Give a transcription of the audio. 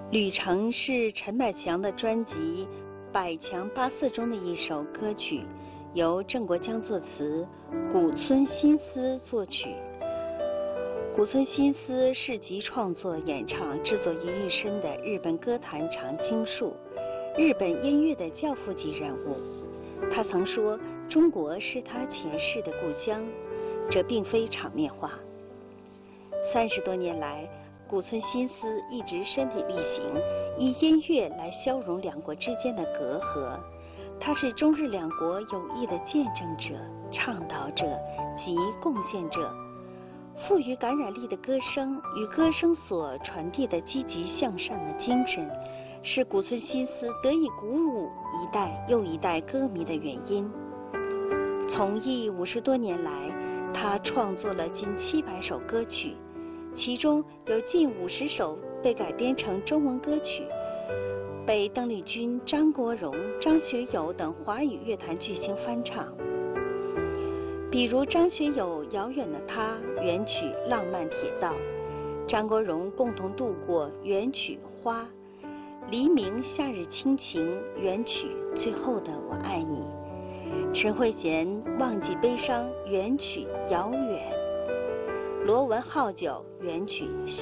旅程是陈百强的专辑《百强84》中的一首歌曲，由郑国江作词，古村新司作曲。古村新司是集创作、演唱、制作于一身的日本歌坛常青树，日本音乐的教父级人物。他曾说，中国是他前世的故乡，这并非场面话。30多年来，古村新司一直身体力行，以音乐来消融两国之间的隔阂。他是中日两国友谊的见证者、倡导者及贡献者。富于感染力的歌声与歌声所传递的积极向上的精神，是古村新司得以鼓舞一代又一代歌迷的原因。从艺50多年来，他创作了近700首歌曲，其中有近50首被改编成中文歌曲，被邓丽君、张国荣、张学友等华语乐坛巨星翻唱。比如张学友《遥远的他》原曲《浪漫铁道》，张国荣《共同度过》原曲《花》，黎明《夏日亲情》原曲《最后的我爱你》，陈慧娴《忘记悲伤》原曲《遥远》，罗文号角原曲